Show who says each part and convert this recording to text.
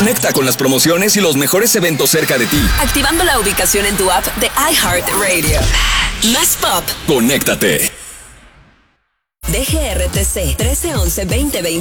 Speaker 1: Conecta con las promociones y los mejores eventos cerca de ti.
Speaker 2: Activando la ubicación en tu app de iHeartRadio. Más pop.
Speaker 1: Conéctate.
Speaker 2: DGRTC 1311-2020.